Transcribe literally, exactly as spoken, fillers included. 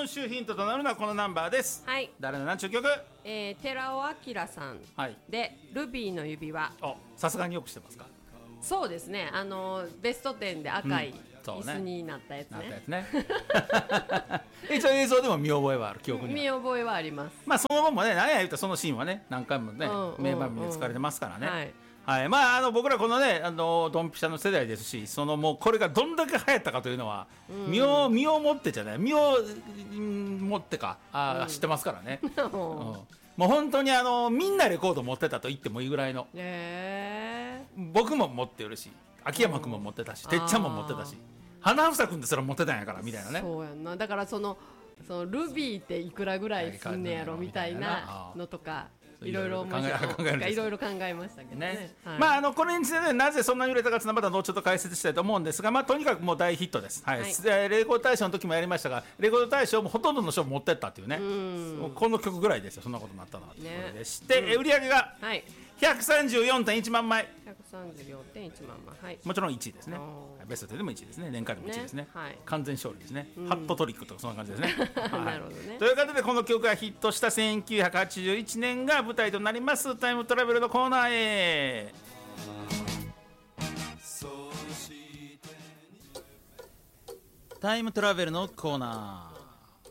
今週ヒントとなるのはこのナンバーです。 はい。 誰の何ちゅう曲？ えー、寺尾明さんはいでルビーの指輪。 お、さすがによくしてますか？ そうですね、あのベストテンで赤いうんそうね椅子になったやつね。 なったやつね一応映像でも見覚えはある、記憶には見覚えはあります。 まあその後もね、何や言うたらそのシーンはね何回もね、 うんうん名場面で使われてますからね。 はいはい、まああの僕らこのねあのドンピシャの世代ですし、そのもうこれがどんだけ流行ったかというのは、うん、身を身をもってじゃない身をもってかあ、うん、知ってますからね、うん、もう本当にあのみんなレコード持ってたと言ってもいいぐらいの、 えー、 僕も持ってるし秋山君も持ってたし、てっちゃんも持ってたし、花房君ですら持ってたんやからみたいなね。 そうやんな。だからそのそのルビーっていくらぐらいすんねやろみたいなのとかいろいろ考えいろいろ考えましたけどね。 ね、 はい、 まああのこれについて、ね、なぜそんなに売れたかというのはまた後ほど解説したいと思うんですが、まあとにかくもう大ヒットです。はい。はい、レコード大賞の時もやりましたが、レコード大賞もほとんどの賞を持ってったっていうね。うこの曲ぐらいですよ。そんなことになったのは。ね、でして、うん、売り上げがひゃくさんじゅうよんてんいちまんまい。 ひゃくさんじゅうよんてんいちまんまい。はい。 もちろんいちいですね。ベストテンでもいちいですね。年間でもいちいですね。 ね、はい、 完全勝利ですね。うん、ハットトリックとかそんな感じですね。はい、 なるほどね。 ということでこの曲がヒットしたせんきゅうひゃくはちじゅういちねんが舞台となりますタイムトラベルのコーナーへ。タイムトラベルのコーナー。